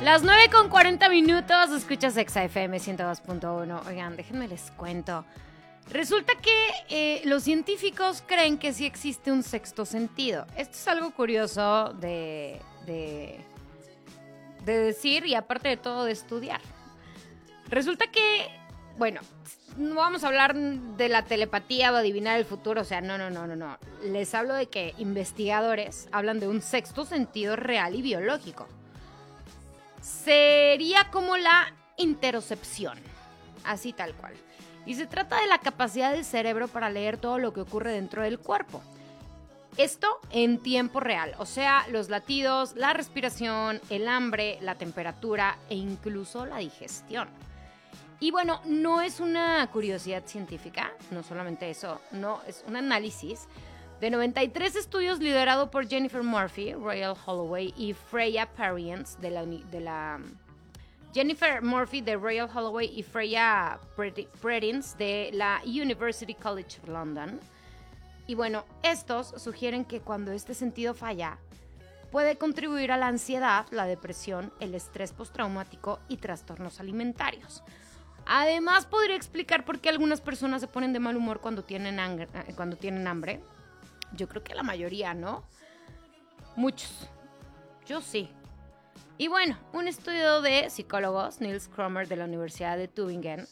Las 9:40, escuchas Exa FM 102.1. Oigan, déjenme les cuento. Resulta que los científicos creen que sí existe un sexto sentido. Esto es algo curioso de decir y aparte de todo de estudiar. Resulta que, bueno, no vamos a hablar de la telepatía o adivinar el futuro, o sea, no. Les hablo de que investigadores hablan de un sexto sentido real y biológico. Sería como la interocepción, así tal cual. Y se trata de la capacidad del cerebro para leer todo lo que ocurre dentro del cuerpo. Esto en tiempo real, o sea, los latidos, la respiración, el hambre, la temperatura e incluso la digestión. Y bueno, no es una curiosidad científica, no solamente eso, no, es un análisis de 93 estudios liderado por Jennifer Murphy, Royal Holloway y Freya Perrins Jennifer Murphy de Royal Holloway y Freya Perrins de la University College of London. Y bueno, estos sugieren que cuando este sentido falla, puede contribuir a la ansiedad, la depresión, el estrés postraumático y trastornos alimentarios. Además, podría explicar por qué algunas personas se ponen de mal humor cuando tienen hambre. Yo creo que la mayoría, ¿no? Muchos. Yo sí. Y bueno, un estudio de psicólogos, Niels Cromer de la Universidad de Tübingen,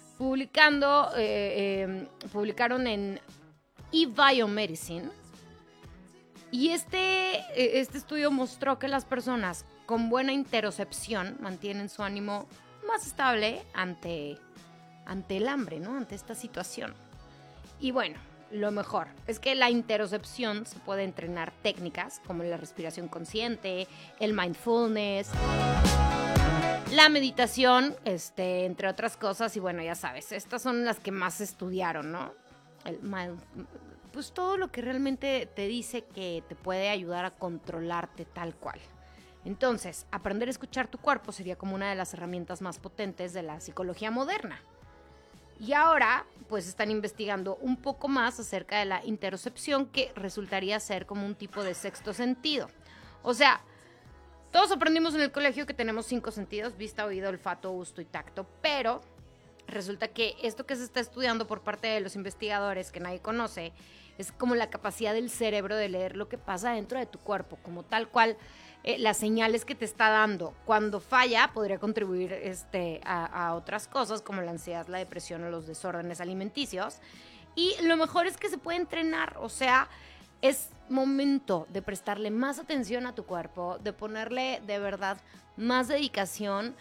publicaron en eBiomedicine. Y este estudio mostró que las personas con buena interocepción mantienen su ánimo más estable ante el hambre, ¿no? Ante esta situación. Y bueno, lo mejor es que la interocepción se puede entrenar técnicas como la respiración consciente, el mindfulness, la meditación, entre otras cosas. Y bueno, ya sabes, estas son las que más estudiaron, ¿no? Pues todo lo que realmente te dice que te puede ayudar a controlarte tal cual. Entonces, aprender a escuchar tu cuerpo sería como una de las herramientas más potentes de la psicología moderna. Y ahora, pues están investigando un poco más acerca de la interocepción, que resultaría ser como un tipo de sexto sentido. O sea, todos aprendimos en el colegio que tenemos 5 sentidos: vista, oído, olfato, gusto y tacto, pero resulta que esto que se está estudiando por parte de los investigadores, que nadie conoce, es como la capacidad del cerebro de leer lo que pasa dentro de tu cuerpo, como tal cual las señales que te está dando. Cuando falla, podría contribuir a otras cosas como la ansiedad, la depresión o los desórdenes alimenticios. Y lo mejor es que se puede entrenar, o sea, es momento de prestarle más atención a tu cuerpo, de ponerle de verdad más dedicación,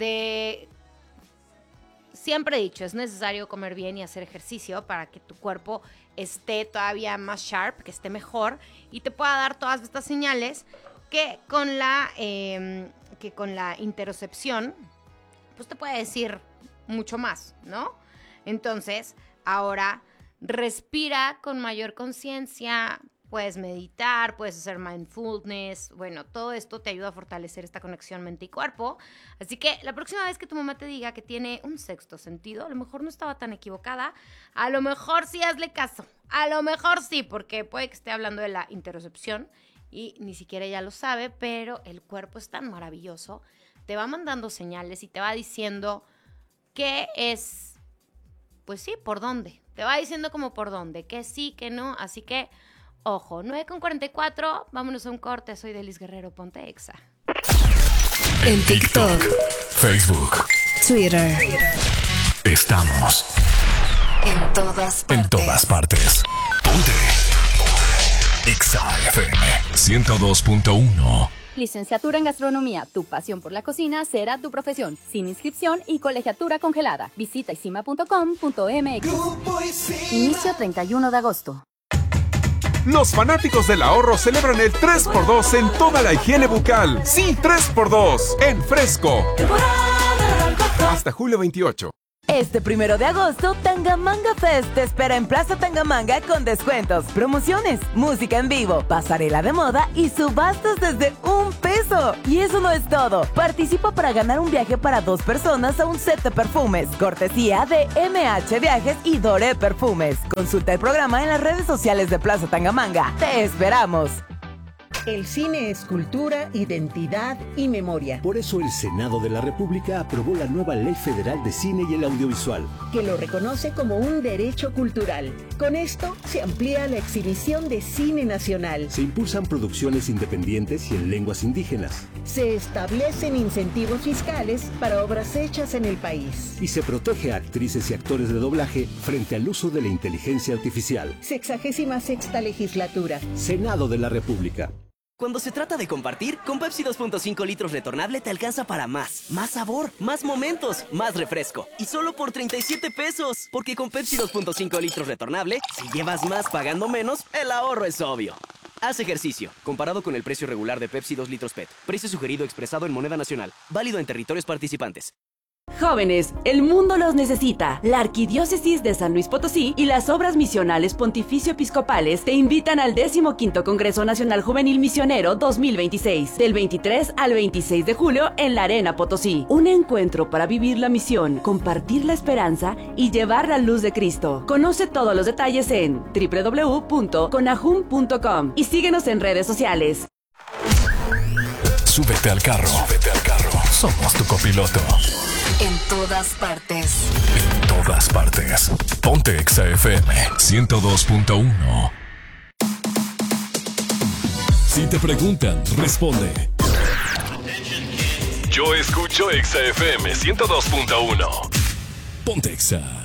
Siempre he dicho, es necesario comer bien y hacer ejercicio para que tu cuerpo esté todavía más sharp, que esté mejor y te pueda dar todas estas señales que con la interocepción, pues te puede decir mucho más, ¿no? Entonces, ahora respira con mayor conciencia, puedes meditar, puedes hacer mindfulness. Bueno, todo esto te ayuda a fortalecer esta conexión mente y cuerpo. Así que la próxima vez que tu mamá te diga que tiene un sexto sentido, a lo mejor no estaba tan equivocada, a lo mejor sí hazle caso, a lo mejor sí, porque puede que esté hablando de la interocepción y ni siquiera ella lo sabe, pero el cuerpo es tan maravilloso, te va mandando señales y te va diciendo qué es, pues sí, por dónde. Te va diciendo como por dónde, que sí, que no, así que ojo, 9:44, vámonos a un corte. Soy Delis Guerrero, ponte Exa. En TikTok, Facebook, Twitter. Estamos en todas partes. Ponte Exa FM 102.1. Licenciatura en Gastronomía, tu pasión por la cocina será tu profesión, sin inscripción y colegiatura congelada. Visita isima.com.mx. Inicio 31 de agosto. Los fanáticos del ahorro celebran el 3x2 en toda la higiene bucal. Sí, 3x2 en Fresco. Hasta julio 28. Este 1 de agosto, Tangamanga Fest te espera en Plaza Tangamanga con descuentos, promociones, música en vivo, pasarela de moda y subastas desde $1. Y eso no es todo. Participa para ganar un viaje para 2 personas a un set de perfumes, cortesía de MH Viajes y Doré Perfumes. Consulta el programa en las redes sociales de Plaza Tangamanga. ¡Te esperamos! El cine es cultura, identidad y memoria. Por eso el Senado de la República aprobó la nueva Ley Federal de Cine y el Audiovisual, que lo reconoce como un derecho cultural. Con esto se amplía la exhibición de cine nacional. Se impulsan producciones independientes y en lenguas indígenas. Se establecen incentivos fiscales para obras hechas en el país. Y se protege a actrices y actores de doblaje frente al uso de la inteligencia artificial. 66ª legislatura. Senado de la República. Cuando se trata de compartir, con Pepsi 2.5 litros retornable te alcanza para más. Más sabor, más momentos, más refresco. Y solo por 37 pesos. Porque con Pepsi 2.5 litros retornable, si llevas más pagando menos, el ahorro es obvio. Haz ejercicio. Comparado con el precio regular de Pepsi 2 litros PET. Precio sugerido expresado en moneda nacional. Válido en territorios participantes. Jóvenes, el mundo los necesita. La Arquidiócesis de San Luis Potosí y las Obras Misionales Pontificio Episcopales te invitan al 15º Congreso Nacional Juvenil Misionero 2026, del 23 al 26 de julio en la Arena Potosí. Un encuentro para vivir la misión, compartir la esperanza y llevar la luz de Cristo. Conoce todos los detalles en www.conajum.com y síguenos en redes sociales. Súbete al carro. Súbete al carro. Somos tu copiloto. En todas partes. En todas partes. Ponte Exa FM 102.1. Si te preguntan, responde. Yo escucho Exa FM 102.1. Ponte Exa.